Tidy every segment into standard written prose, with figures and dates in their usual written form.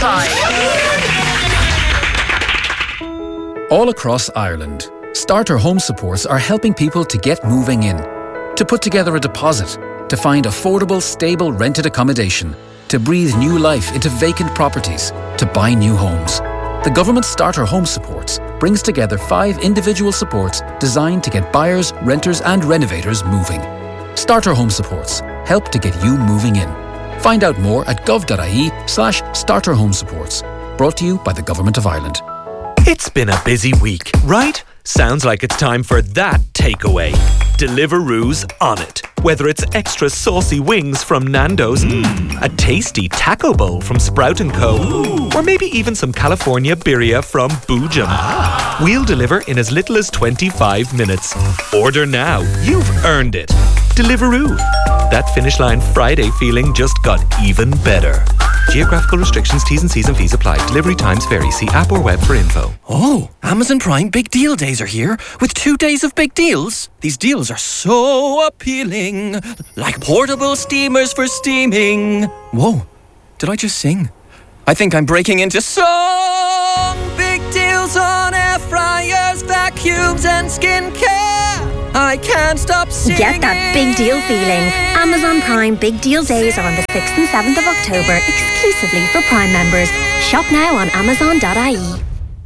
5. All across Ireland, Starter Home Supports are helping people to get moving in, to put together a deposit, to find affordable, stable rented accommodation, to breathe new life into vacant properties, to buy new homes. The government Starter Home Supports brings together 5 individual supports designed to get buyers, renters and renovators moving. Starter Home Supports help to get you moving in. Find out more at gov.ie/Starter Home Supports. Brought to you by the Government of Ireland. It's been a busy week, right? Sounds like it's time for that takeaway. Deliveroo's on it. Whether it's extra saucy wings from Nando's, a tasty taco bowl from Sprout & Co, or maybe even some California birria from Boojum. We'll deliver in as little as 25 minutes. Order now. You've earned it. Deliveroo. That Finish Line Friday feeling just got even better. Geographical restrictions, T's and C's and fees apply. Delivery times vary. See app or web for info. Oh, Amazon Prime Big Deal Days are here with 2 days of big deals. These deals are so appealing. Like portable steamers for steaming. Whoa, did I just sing? I think I'm breaking into song. Big deals on air fryers, vacuums and skincare. I can't stop singing. Get that big deal feeling. Amazon Prime Big Deal Days are on the 6th and 7th of October, exclusively for Prime members. Shop now on amazon.ie.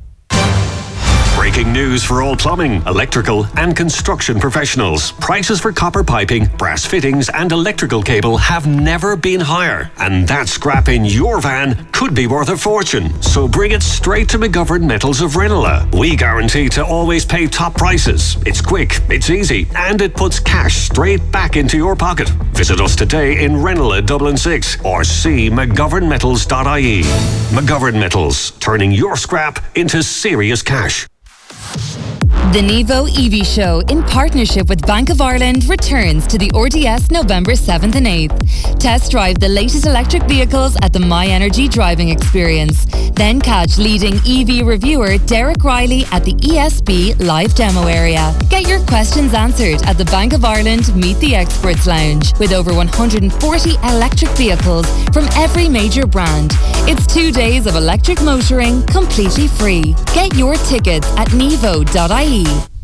Breaking news for all plumbing, electrical and construction professionals. Prices for copper piping, brass fittings and electrical cable have never been higher. And that scrap in your van could be worth a fortune. So bring it straight to McGovern Metals of Ranelagh. We guarantee to always pay top prices. It's quick, it's easy and it puts cash straight back into your pocket. Visit us today in Ranelagh, Dublin 6 or see mcgovernmetals.ie. McGovern Metals, turning your scrap into serious cash. The Nevo EV Show, in partnership with Bank of Ireland, returns to the RDS November 7th and 8th. Test drive the latest electric vehicles at the My Energy driving experience. Then catch leading EV reviewer Derek Riley at the ESB live demo area. Get your questions answered at the Bank of Ireland Meet the Experts Lounge, with over 140 electric vehicles from every major brand. It's 2 days of electric motoring completely free. Get your tickets at nevo.ie.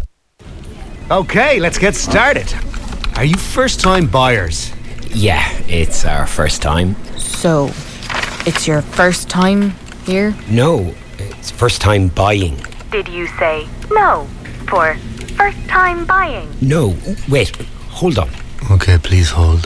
Okay, let's get started. Are you first-time buyers? Yeah, it's our first time. So, it's your first time here? No, it's first time buying. Did you say no for first time buying? No, wait, hold on. Okay, please hold.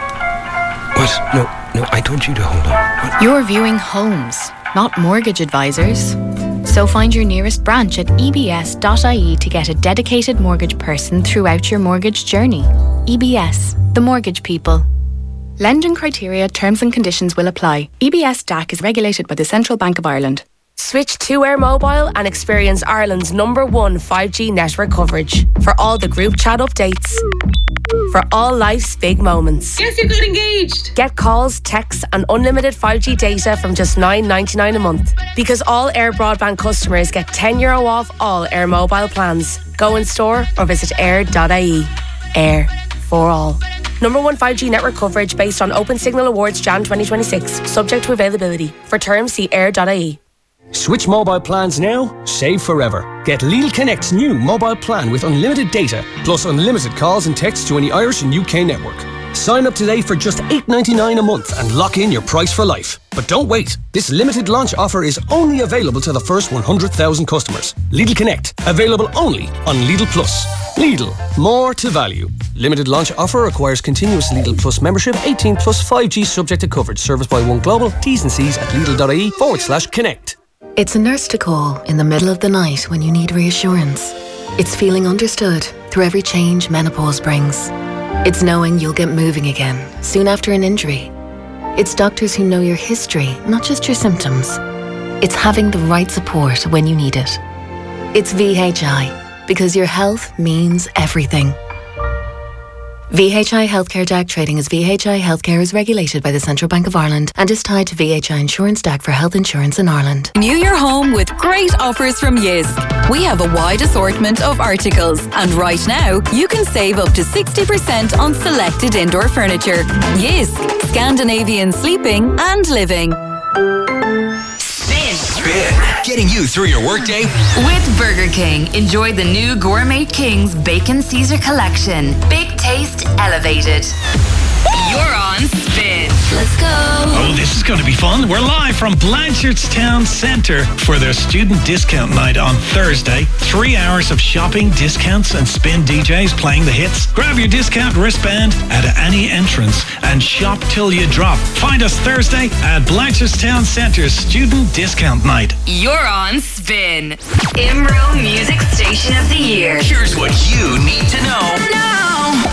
What? No, I told you to hold on. What? You're viewing homes, not mortgage advisors. So find your nearest branch at ebs.ie to get a dedicated mortgage person throughout your mortgage journey. EBS, the mortgage people. Lending criteria, terms and conditions will apply. EBS DAC is regulated by the Central Bank of Ireland. Switch to Air Mobile and experience Ireland's #1 5G network coverage for all the group chat updates. For all life's big moments. Guess you got engaged. Get calls, texts and unlimited 5G data from just $9.99 a month. Because all Air Broadband customers get €10 off all Air Mobile plans. Go in store or visit air.ie. Air for all. #1 5G network coverage based on Open Signal Awards Jan 2026. Subject to availability. For terms, see air.ie. Switch mobile plans now, save forever. Get Lidl Connect's new mobile plan with unlimited data, plus unlimited calls and texts to any Irish and UK network. Sign up today for just $8.99 a month and lock in your price for life. But don't wait. This limited launch offer is only available to the first 100,000 customers. Lidl Connect, available only on Lidl Plus. Lidl, more to value. Limited launch offer requires continuous Lidl Plus membership, 18 plus 5G subject to coverage. Serviced by One Global. T's and C's at lidl.ie/connect. It's a nurse to call in the middle of the night when you need reassurance. It's feeling understood through every change menopause brings. It's knowing you'll get moving again soon after an injury. It's doctors who know your history, not just your symptoms. It's having the right support when you need it. It's VHI, because your health means everything. VHI Healthcare DAC trading as VHI Healthcare is regulated by the Central Bank of Ireland and is tied to VHI Insurance DAC for health insurance in Ireland. Renew your home with great offers from Jysk. We have a wide assortment of articles, and right now you can save up to 60% on selected indoor furniture. Jysk, Scandinavian sleeping and living. Spin, getting you through your workday. With Burger King, enjoy the new Gourmet King's Bacon Caesar Collection. Big taste elevated. You're on Spin. Let's go. Oh, this is going to be fun. We're live from Blanchardstown Centre for their student discount night on Thursday. 3 hours of shopping, discounts and Spin DJs playing the hits. Grab your discount wristband at any entrance and shop till you drop. Find us Thursday at Blanchardstown Centre's student discount night. You're on Spin. IMRO Music Station of the Year. Here's what you need to know. Now.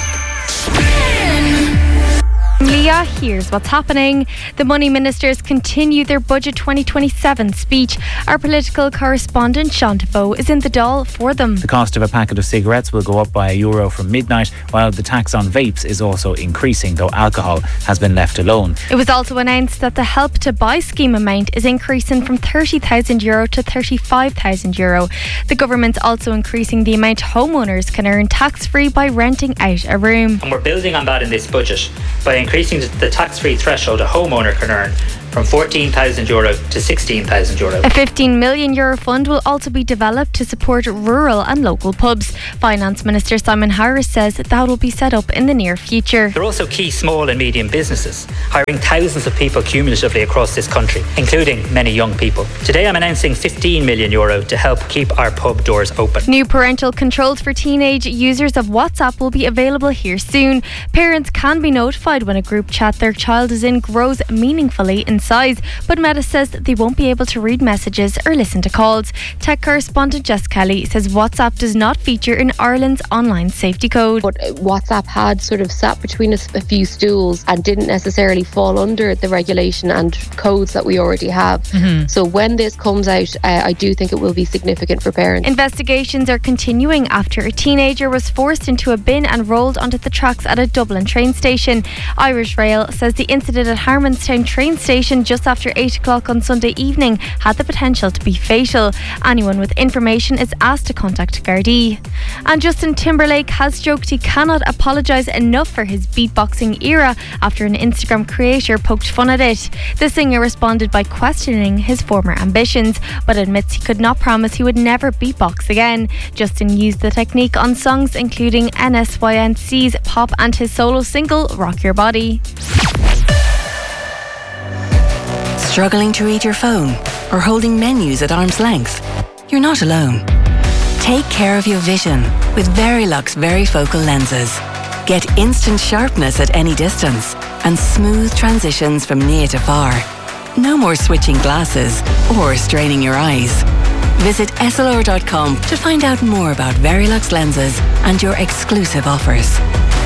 Leah, here's what's happening. The Money Ministers continue their Budget 2027 speech. Our political correspondent, Sean Defoe, is in the Dáil for them. The cost of a packet of cigarettes will go up by €1 from midnight, while the tax on vapes is also increasing, though alcohol has been left alone. It was also announced that the Help to Buy scheme amount is increasing from €30,000 to €35,000. The government's also increasing the amount homeowners can earn tax-free by renting out a room. And we're building on that in this budget by increasing the tax-free threshold a homeowner can earn from €14,000 to €16,000. A €15 million fund will also be developed to support rural and local pubs. Finance Minister Simon Harris says that will be set up in the near future. They're also key small and medium businesses, hiring thousands of people cumulatively across this country, including many young people. Today I'm announcing €15 million to help keep our pub doors open. New parental controls for teenage users of WhatsApp will be available here soon. Parents can be notified when a group chat their child is in grows meaningfully in size, but Meta says they won't be able to read messages or listen to calls. Tech correspondent Jess Kelly says WhatsApp does not feature in Ireland's online safety code. But WhatsApp had sort of sat between a few stools and didn't necessarily fall under the regulation and codes that we already have. So when this comes out, I do think it will be significant for parents. Investigations are continuing after a teenager was forced into a bin and rolled onto the tracks at a Dublin train station. Irish Rail says the incident at Harmonstown train station just after 8 o'clock on Sunday evening had the potential to be fatal. Anyone with information is asked to contact Gardaí. And Justin Timberlake has joked he cannot apologise enough for his beatboxing era after an Instagram creator poked fun at it. The singer responded by questioning his former ambitions, but admits he could not promise he would never beatbox again. Justin used the technique on songs including NSYNC's Pop and his solo single Rock Your Body. Struggling to read your phone or holding menus at arm's length? You're not alone. Take care of your vision with Verilux Varifocal lenses. Get instant sharpness at any distance and smooth transitions from near to far. No more switching glasses or straining your eyes. Visit Essilor.com to find out more about Verilux lenses and your exclusive offers.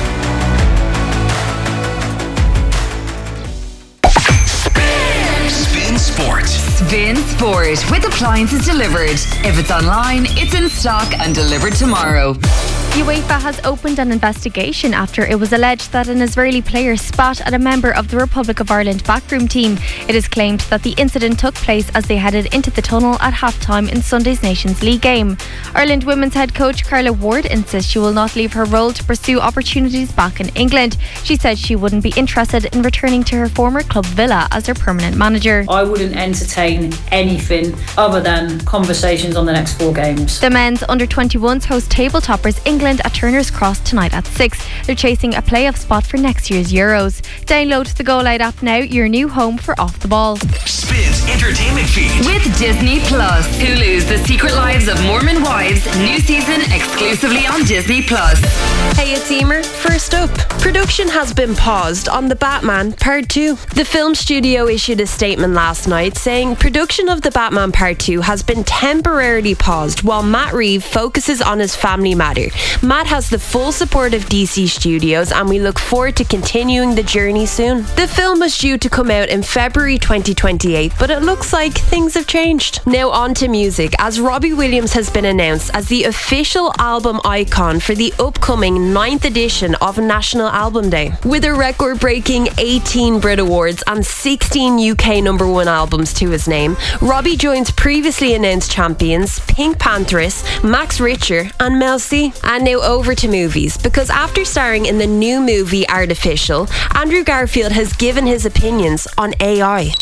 Sport. Spin Sport with appliances delivered. If it's online, it's in stock and delivered tomorrow. UEFA has opened an investigation after it was alleged that an Israeli player spat at a member of the Republic of Ireland backroom team. It is claimed that the incident took place as they headed into the tunnel at half-time in Sunday's Nations League game. Ireland women's head coach Carla Ward insists she will not leave her role to pursue opportunities back in England. She said she wouldn't be interested in returning to her former club Villa as her permanent manager. I wouldn't entertain anything other than conversations on the next 4 games. The men's under-21s host table toppers England at Turner's Cross tonight at 6. They're chasing a playoff spot for next year's Euros. Download the Go Loud app now, your new home for Off the Ball. Spin's entertainment feed. With Disney Plus. Hulu's The Secret Lives of Mormon Wives. New season exclusively on Disney Plus. Hey, it's Emer. First up, production has been paused on The Batman Part 2. The film studio issued a statement last night saying production of The Batman Part 2 has been temporarily paused while Matt Reeves focuses on his family matter. Matt has the full support of DC Studios and we look forward to continuing the journey soon. The film was due to come out in February 2028, but it looks like things have changed. Now on to music, as Robbie Williams has been announced as the official album icon for the upcoming 9th edition of National Album Day. With a record-breaking 18 Brit Awards and 16 UK #1 albums to his name, Robbie joins previously announced champions Pink Pantheress, Max Richter and Mel C. And now over to movies, because after starring in the new movie Artificial, Andrew Garfield has given his opinions on AI.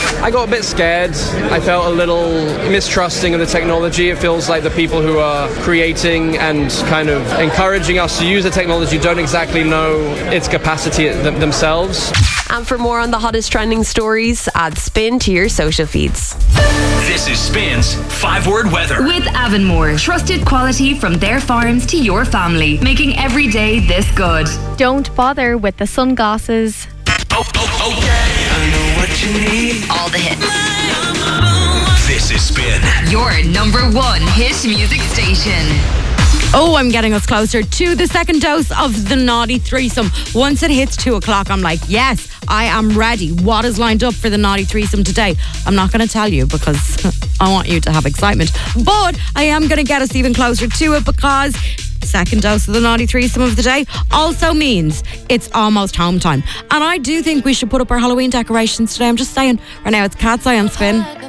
I got a bit scared. I felt a little mistrusting of the technology. It feels like the people who are creating and kind of encouraging us to use the technology don't exactly know its capacity themselves. And for more on the hottest trending stories, add Spin to your social feeds. This is Spin's 5-word weather. With Avonmore, trusted quality from their farms to your family, making every day this good. Don't bother with the sunglasses. Okay. I know what you need. All the hits. This is Spin. Your number one hit music station. Oh, I'm getting us closer to the second dose of the Naughty Threesome. Once it hits 2 o'clock, I'm like, yes, I am ready. What is lined up for the Naughty Threesome today? I'm not going to tell you because I want you to have excitement. But I am going to get us even closer to it because second dose of the Naughty Threesome of the day also means it's almost home time. And I do think we should put up our Halloween decorations today. I'm just saying. Right now, it's Cat's Eye on Spin.